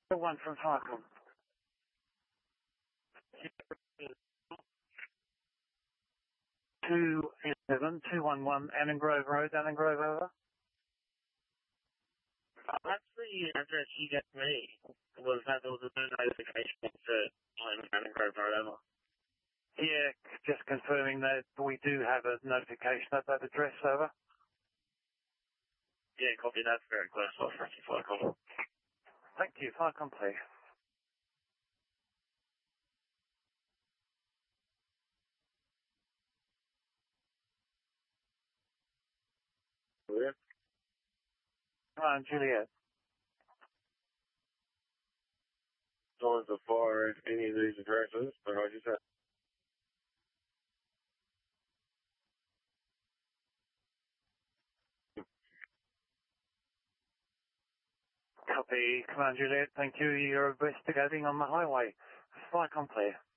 The one from Falcon. 211 Allen Grove Road, Allen Grove, over. That's the address you gave me. Was that there was a no notification to Allen Grove Road, over? Yeah, just confirming that we do have a notification at that address, over. Yeah, copy that. Very close. Well, thank you for the call. Thank you. Falcon, please. Yeah. Hi, I'm Juliet. So as far as any of these addresses, but I just have Copy. Command Juliet. Thank you. You're investigating on the highway. Falcon, please.